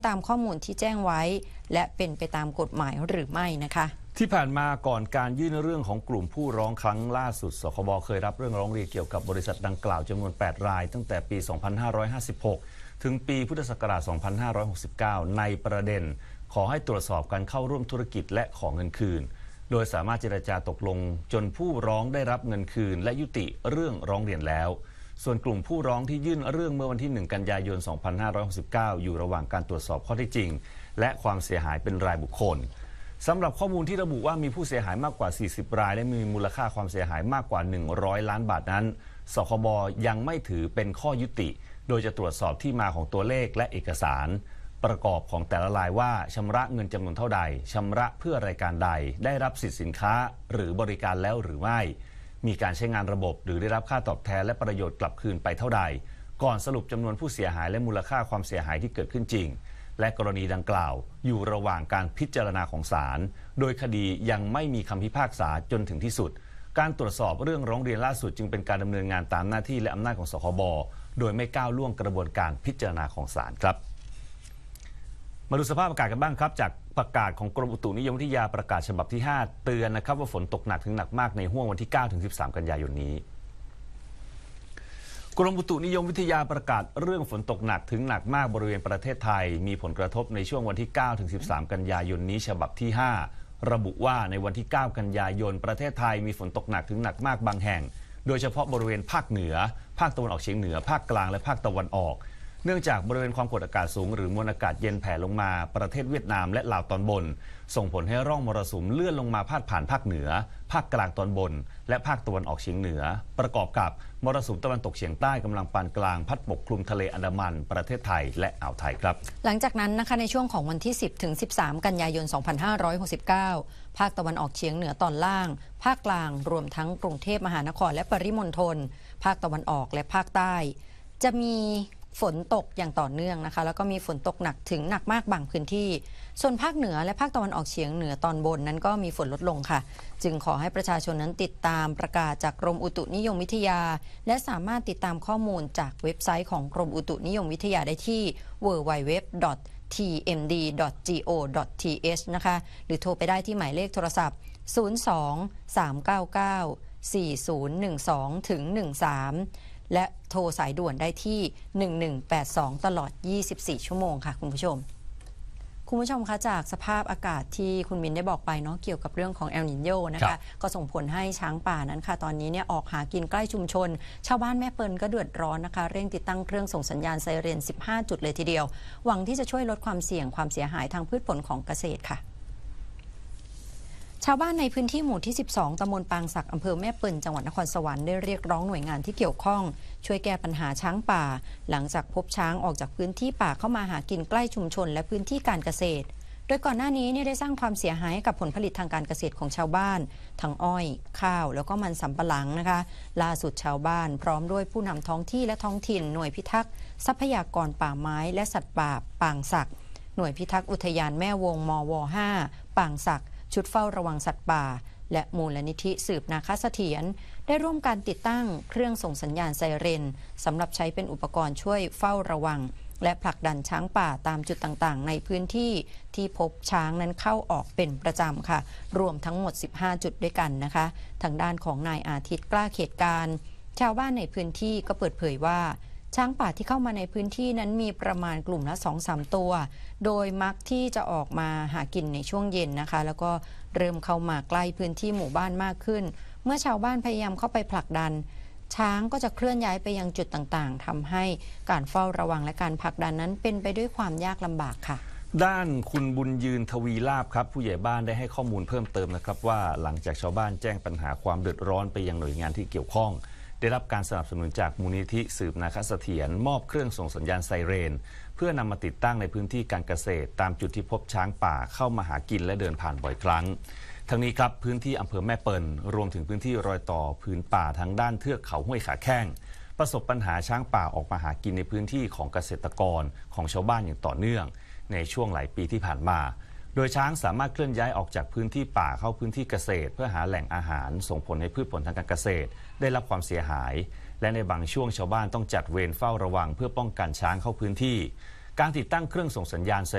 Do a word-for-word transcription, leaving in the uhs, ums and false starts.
ตามข้อมูลที่แจ้งไว้และเป็นไปตามกฎหมายหรือไม่นะคะที่ผ่านมาก่อนการยื่นเรื่องของกลุ่มผู้ร้องครั้งล่าสุดสคบเคยรับเรื่องร้องเรียนเกี่ยวกับบริษัทดังกล่าวจำนวนแปดรายตั้งแต่ปี สองพันห้าร้อยห้าสิบหก ถึงปีพุทธศักราช สองพันห้าร้อยหกสิบเก้า ในประเด็นขอให้ตรวจสอบการเข้าร่วมธุรกิจและขอเงินคืนโดยสามารถเจรจาตกลงจนผู้ร้องได้รับเงินคืนและยุติเรื่องร้องเรียนแล้วส่วนกลุ่มผู้ร้องที่ยื่นเรื่องเมื่อวันที่ หนึ่ง กันยายน สองพันห้าร้อยหกสิบเก้า อยู่ระหว่างการตรวจสอบข้อเท็จจริงและความเสียหายเป็นรายบุคคลสำหรับข้อมูลที่ระบุว่ามีผู้เสียหายมากกว่า สี่สิบ รายและมีมูลค่าความเสียหายมากกว่า หนึ่งร้อย ล้านบาทนั้นสคบยังไม่ถือเป็นข้อยุติโดยจะตรวจสอบที่มาของตัวเลขและเอกสารประกอบของแต่ละรายว่าชำระเงินจำนวนเท่าใดชำระเพื่อรายการใดได้รับสิทธิสินค้าหรือบริการแล้วหรือไม่มีการใช้งานระบบหรือได้รับค่าตอบแทนและประโยชน์กลับคืนไปเท่าใดก่อนสรุปจำนวนผู้เสียหายและมูลค่าความเสียหายที่เกิดขึ้นจริงและกรณีดังกล่าวอยู่ระหว่างการพิจารณาของศาลโดยคดียังไม่มีคำพิพากษาจนถึงที่สุดการตรวจสอบเรื่องร้องเรียนล่าสุดจึงเป็นการดำเนินงานตามหน้าที่และอำนาจของสคบโดยไม่ก้าวล่วงกระบวนการพิจารณาของศาลครับมาดูสภาพอากาศกันบ้างครับจากประกาศของกรมอุตุนิยมวิทยาประกาศฉบับที่ห้าเตือนนะครับว่าฝนตกหนักถึงหนักมากในห้วงวันที่เก้าถึงสิบสามกันยายนนี้กรมอุตุนิยมวิทยาประกาศเรื่องฝนตกหนักถึงหนักมากบริเวณประเทศไทยมีผลกระทบในช่วงวันที่เก้าถึงสิบสามกันยายนนี้ฉบับที่ห้าระบุว่าในวันที่เก้ากันยายนประเทศไทยมีฝนตกหนักถึงหนักมากบางแห่งโดยเฉพาะบริเวณภาคเหนือภาคตะวันออกเฉียงเหนือภาคกลางและภาคตะวันออกเนื่องจากบริเวณความกดอากาศสูงหรือมวลอากาศเย็นแผ่ลงมาประเทศเวียดนามและลาวตอนบนส่งผลให้ร่องมรสุมเลื่อนลงมาพาดผ่านภาคเหนือภาคกลางตอนบนและภาคตะวันออกเฉียงเหนือประกอบกับมรสุมตะวันตกเฉียงใต้กำลังปานกลางพัดปกคลุมทะเลอันดามันประเทศไทยและอ่าวไทยครับหลังจากนั้นนะคะในช่วงของวันที่สิบถึงสิบสามกันยายนสองพันห้าร้อยหกสิบเก้าภาคตะวันออกเฉียงเหนือตอนล่างภาคกลางรวมทั้งกรุงเทพมหานครและปริมณฑลภาคตะวันออกและภาคใต้จะมีฝนตกอย่างต่อเนื่องนะคะแล้วก็มีฝนตกหนักถึงหนักมากบางพื้นที่ส่วนภาคเหนือและภาคตะวันออกเฉียงเหนือตอนบนนั้นก็มีฝนลดลงค่ะจึงขอให้ประชาชนนั้นติดตามประกาศจากกรมอุตุนิยมวิทยาและสามารถติดตามข้อมูลจากเว็บไซต์ของกรมอุตุนิยมวิทยาได้ที่ ดับเบิลยู ดับเบิลยู ดับเบิลยู ดอท ที เอ็ม ดี ดอท จี โอ ดอท ที เอช นะคะหรือโทรไปได้ที่หมายเลขโทรศัพท์ศูนย์ สอง สาม เก้า เก้า สี่ ศูนย์ หนึ่ง สอง ถึง หนึ่ง สามและโทรสายด่วนได้ที่หนึ่งหนึ่งแปดสองตลอดยี่สิบสี่ชั่วโมงค่ะคุณผู้ชมคุณผู้ชมคะจากสภาพอากาศที่คุณมินได้บอกไปเนาะเกี่ยวกับเรื่องของเอลนิโญนะคะก็ส่งผลให้ช้างป่านั้นค่ะตอนนี้เนี่ยออกหากินใกล้ชุมชนชาวบ้านแม่เปิลก็เดือดร้อนนะคะเร่งติดตั้งเครื่องส่งสัญญาณไซเรนสิบห้าจุดเลยทีเดียวหวังที่จะช่วยลดความเสี่ยงความเสียหายทางพืชผลของเกษตรค่ะชาวบ้านในพื้นที่หมู่ที่สิบสองตำบลปางศักอำเภอแม่เปิลจังหวัดนครสวรรค์ได้เรียกร้องหน่วยงานที่เกี่ยวข้องช่วยแก้ปัญหาช้างป่าหลังจากพบช้างออกจากพื้นที่ป่าเข้ามาหากินใกล้ชุมชนและพื้นที่การเกษตรโดยก่อนหน้านี้เนี่ยได้สร้างความเสียหายกับผลผลิตทางการเกษตรของชาวบ้านทั้งอ้อยข้าวแล้วก็มันสำปะหลังนะคะล่าสุดชาวบ้านพร้อมด้วยผู้นำท้องที่และท้องถิ่นหน่วยพิทักษ์ทรัพยากรป่าไม้และสัตว์ป่าปางศักหน่วยพิทักษ์อุทยานแม่วงมว ห้า ปางศักชุดเฝ้าระวังสัตว์ป่าและมูลนิธิสืบนาคเสถียรได้ร่วมกันติดตั้งเครื่องส่งสัญญาณไซเรนสำหรับใช้เป็นอุปกรณ์ช่วยเฝ้าระวังและผลักดันช้างป่าตามจุดต่างๆในพื้นที่ที่พบช้างนั้นเข้าออกเป็นประจำค่ะรวมทั้งหมดสิบห้าจุดด้วยกันนะคะทางด้านของนายอาทิตย์กล้าเขตการชาวบ้านในพื้นที่ก็เปิดเผยว่าช้างป่าที่เข้ามาในพื้นที่นั้นมีประมาณกลุ่มละ สองถึงสาม ตัวโดยมักที่จะออกมาหากินในช่วงเย็นนะคะแล้วก็เริ่มเข้ามาใกล้พื้นที่หมู่บ้านมากขึ้นเมื่อชาวบ้านพยายามเข้าไปผลักดันช้างก็จะเคลื่อนย้ายไปยังจุดต่างๆทำให้การเฝ้าระวังและการผลักดันนั้นเป็นไปด้วยความยากลำบากค่ะด้านคุณบุญยืนทวีลาภครับผู้ใหญ่บ้านได้ให้ข้อมูลเพิ่มเติมนะครับว่าหลังจากชาวบ้านแจ้งปัญหาความเดือดร้อนไปยังหน่วยงานที่เกี่ยวข้องได้รับการสนับสนุนจากมูลนิธิสืบนาคเสถียรมอบเครื่องส่งสัญญาณไซเรนเพื่อนำมาติดตั้งในพื้นที่การเกษตรตามจุดที่พบช้างป่าเข้ามาหากินและเดินผ่านบ่อยครั้งทั้งนี้ครับพื้นที่อำเภอแม่เปิลรวมถึงพื้นที่รอยต่อพื้นป่าทางด้านเทือกเขาห้วยขาแข้งประสบปัญหาช้างป่าออกมาหากินในพื้นที่ของเกษตรกรของชาวบ้านอย่างต่อเนื่องในช่วงหลายปีที่ผ่านมาโดยช้างสามารถเคลื่อนย้ายออกจากพื้นที่ป่าเข้าพื้นที่เกษตรเพื่อหาแหล่งอาหารส่งผลให้พืชผลทางการเกษตรได้รับความเสียหายและในบางช่วงชาวบ้านต้องจัดเวรเฝ้าระวังเพื่อป้องกันช้างเข้าพื้นที่การติดตั้งเครื่องส่งสัญญาณ